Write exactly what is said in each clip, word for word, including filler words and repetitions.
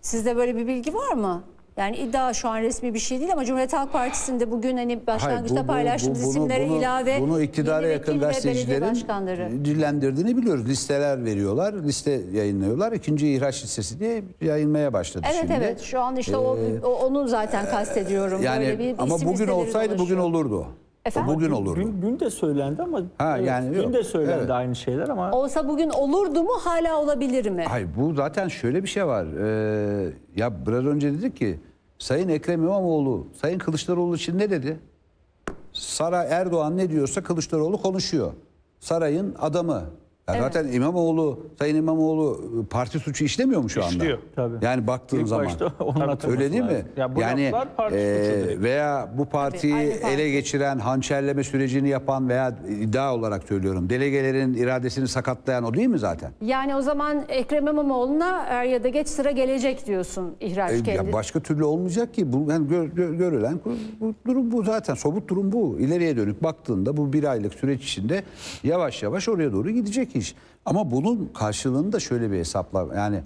Sizde böyle bir bilgi var mı? Yani iddia şu an resmi bir şey değil ama Cumhuriyet Halk Partisi'nde bugün hani başlangıçta Hayır, bu- bu- paylaştığımız bu- bunu- isimlere bunu- ilave bunu iktidara yeni yakın vekil ve belediye başkanları. gazetecilerin dillendirdiğini biliyoruz. Listeler veriyorlar, liste yayınlıyorlar. İkinci ihraç listesi diye yayınlamaya başladı Evet şimdi. evet şu an işte o, o onu zaten kastediyorum. Yani Böyle bir ama isim bugün listeleri olsaydı bugün dolaşıyor. olurdu. Efendim? Bugün olurdu. Dün, dün de söylendi ama Ha, evet, yani dün yok. de söylendi Evet. aynı şeyler ama Olsa bugün olurdu mu, hala olabilir mi? Hayır, bu zaten şöyle bir şey var. Ee, ya biraz önce dedik ki Sayın Ekrem İmamoğlu, Sayın Kılıçdaroğlu için ne dedi? Saray Erdoğan ne diyorsa Kılıçdaroğlu konuşuyor. Sarayın adamı. Ya Evet. Zaten İmamoğlu, Sayın İmamoğlu parti suçu işlemiyor mu şu anda? İşliyor. Tabii. Yani baktığın İlk zaman. başta onun atılması Öyle değil mi? lazım. Ya bu yani laflar parti e, suçu direkt. veya bu partiyi aynı parti. ele geçiren, hançerleme sürecini yapan veya iddia olarak söylüyorum, delegelerin iradesini sakatlayan o değil mi zaten? Yani o zaman Ekrem İmamoğlu'na er ya da geç sıra gelecek diyorsun ihraç E, kendi. ya başka türlü olmayacak ki. Bu yani gör- gör- görülen bu, bu durum bu zaten. Somut durum bu. İleriye dönük baktığında bu bir aylık süreç içinde yavaş yavaş oraya doğru gidecek iş. Ama bunun karşılığında şöyle bir hesapla yani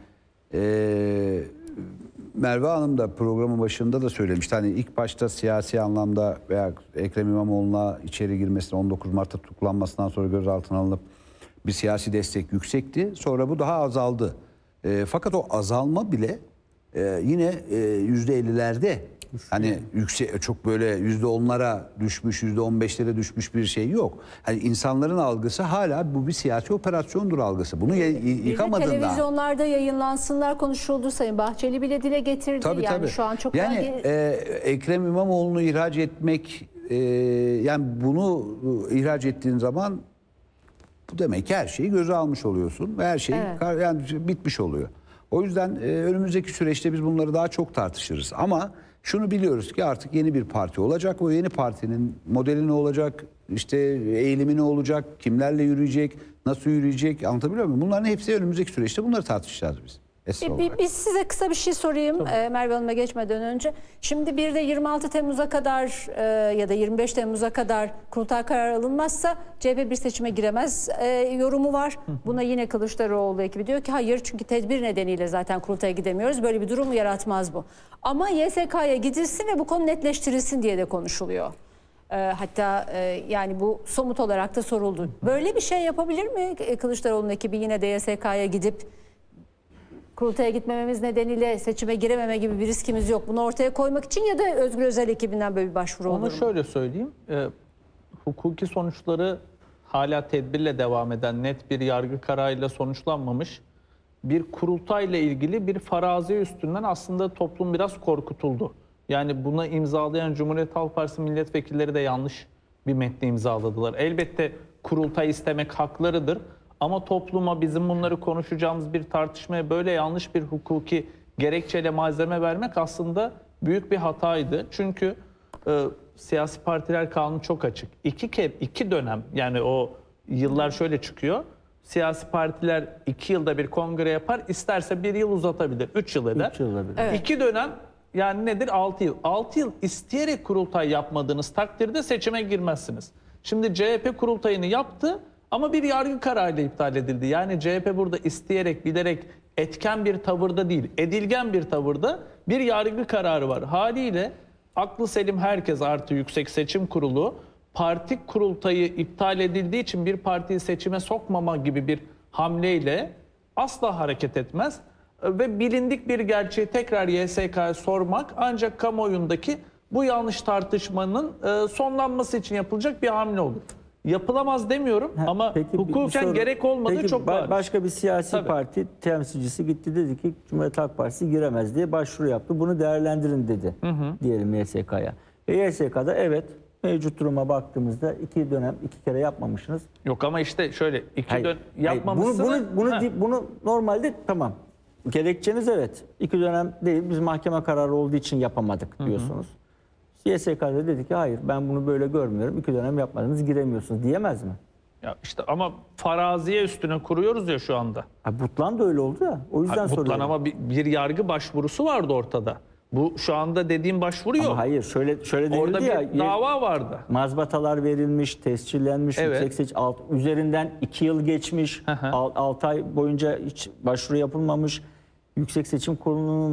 e, Merve Hanım da programın başında da söylemişti. Hani ilk başta siyasi anlamda veya Ekrem İmamoğlu'na içeri girmesine on dokuz Mart'ta tutuklanmasından sonra gözaltına alınıp bir siyasi destek yüksekti. Sonra bu daha azaldı. E, fakat o azalma bile e, yine e, yüzde ellilerde hani yüksek çok böyle yüzde onlara düşmüş, yüzde on beşlere düşmüş bir şey yok. Hani insanların algısı hala bu bir siyasi operasyondur algısı. Bunu y- Bir de yıkamadın daha. televizyonlarda yayınlansınlar, konuşuldu. Sayın Bahçeli bile dile getirdi. Tabii, yani tabii. şu an çok yani belki- e, Ekrem İmamoğlu'nu ihraç etmek e, yani bunu e, ihraç ettiğin zaman bu demek ki her şeyi göze almış oluyorsun ve her şey Evet. kar- yani bitmiş oluyor. O yüzden e, önümüzdeki süreçte biz bunları daha çok tartışırız. Ama şunu biliyoruz ki artık yeni bir parti olacak. O yeni partinin modeli ne olacak? İşte eğilimi ne olacak? Kimlerle yürüyecek? Nasıl yürüyecek? Anlatabiliyor muyum? Bunların hepsi önümüzdeki süreçte bunları tartışacağız biz. Esas Bir- olarak. bir- Biz size kısa bir şey sorayım e, Merve Hanım'a geçmeden önce. Şimdi bir de yirmi altı Temmuz'a kadar e, ya da yirmi beş Temmuz'a kadar kurultay kararı alınmazsa C H P bir seçime giremez e, yorumu var. Buna yine Kılıçdaroğlu ekibi diyor ki hayır, çünkü tedbir nedeniyle zaten kurultaya gidemiyoruz. Böyle bir durum yaratmaz bu. Ama Y S K'ya gidilsin ve bu konu netleştirilsin diye de konuşuluyor. E, hatta e, yani bu somut olarak da soruldu. Böyle bir şey yapabilir mi E, Kılıçdaroğlu'nun ekibi yine de Y S K'ya gidip kurultaya gitmememiz nedeniyle seçime girememe gibi bir riskimiz yok, bunu ortaya koymak için, ya da Özgür Özel ekibinden böyle bir başvuru olur Onu mu? şöyle söyleyeyim. E, hukuki sonuçları hala tedbirle devam eden, net bir yargı kararıyla sonuçlanmamış bir kurultayla ilgili bir farazi üstünden aslında toplum biraz korkutuldu. Yani buna imzalayan Cumhuriyet Halk Partisi milletvekilleri de yanlış bir metni imzaladılar. Elbette kurultay istemek haklarıdır. Ama topluma bizim bunları konuşacağımız bir tartışmaya böyle yanlış bir hukuki gerekçeyle malzeme vermek aslında büyük bir hataydı. Çünkü e, siyasi partiler kanunu çok açık. İki kez, iki dönem, yani o yıllar şöyle çıkıyor. Siyasi partiler iki yılda bir kongre yapar, isterse bir yıl uzatabilir, üç yıl eder. Üç yılda bir. Evet. İki dönem yani nedir? Altı yıl. Altı yıl isteyerek kurultay yapmadığınız takdirde seçime girmezsiniz. Şimdi C H P kurultayını yaptı ama bir yargı kararıyla iptal edildi. Yani C H P burada isteyerek, bilerek etken bir tavırda değil, edilgen bir tavırda bir yargı kararı var. Haliyle aklı selim herkes artı Yüksek Seçim Kurulu parti kurultayı iptal edildiği için bir partiyi seçime sokmama gibi bir hamleyle asla hareket etmez. Ve bilindik bir gerçeği tekrar Y S K'ya sormak ancak kamuoyundaki bu yanlış tartışmanın e, sonlanması için yapılacak bir hamle olur. Yapılamaz demiyorum Ha, ama peki bir- bir hukuken soru. gerek olmadığı Peki, çok ba- bariz. Başka bir siyasi Tabii. parti temsilcisi gitti, dedi ki Cumhuriyet Halk Partisi giremez diye başvuru yaptı. Bunu değerlendirin dedi diyelim Y S K'ya. E Y S K'da evet, mevcut duruma baktığımızda iki dönem iki kere yapmamışsınız. Yok ama işte şöyle iki Hayır, dön hayır. yapmamışsınız. Bunu, bunu, bunu, Ha. di- bunu normalde tamam. Gerekçeniz evet. İki dönem değil, biz mahkeme kararı olduğu için yapamadık diyorsunuz. Y S K'da dedi ki hayır, ben bunu böyle görmüyorum. İki dönem yapmadınız, giremiyorsunuz diyemez mi? Ya işte ama faraziye üstüne kuruyoruz ya şu anda. Ha, Butlan da öyle oldu ya. O yüzden Ha, Mutlan soruyorum. ama bir, bir yargı başvurusu vardı ortada. Bu şu anda dediğim başvuru yok. Ama hayır, şöyle şöyle Orada denildi bir ya. dava vardı. Mazbatalar verilmiş, tescillenmiş, Evet. yüksek seç alt, üzerinden iki yıl geçmiş, Hı hı. altı ay boyunca hiç başvuru yapılmamış. Yüksek Seçim Kurulu'nun